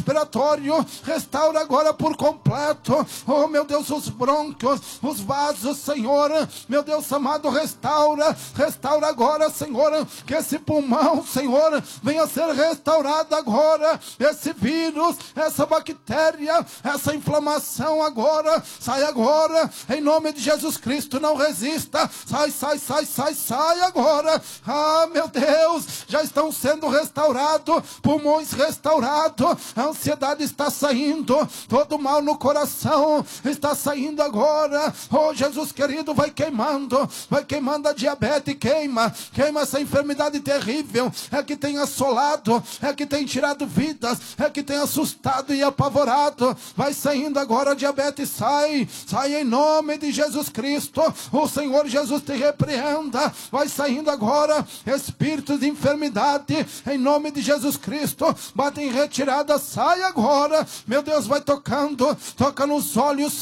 respiratório, restaura agora por completo, oh meu Deus, os brônquios, os vasos, Senhor, meu Deus amado, restaura agora, Senhor, que esse pulmão, Senhor, venha a ser restaurado agora, esse vírus, essa bactéria, essa inflamação agora, sai agora, em nome de Jesus Cristo, não resista, sai agora, ah meu Deus, já estão sendo restaurados, pulmões restaurados, a ansiedade está saindo, todo mal no coração está saindo agora, oh Jesus querido, vai queimando a diabetes, queima essa enfermidade terrível, é que tem assolado, é que tem tirado vidas, é que tem assustado e apavorado, vai saindo agora a diabetes, sai em nome de Jesus Cristo, o Senhor Jesus te repreenda, vai saindo agora espíritos de enfermidade, em nome de Jesus Cristo, bate em retirada, sai agora, meu Deus, vai tocando, toca nos olhos,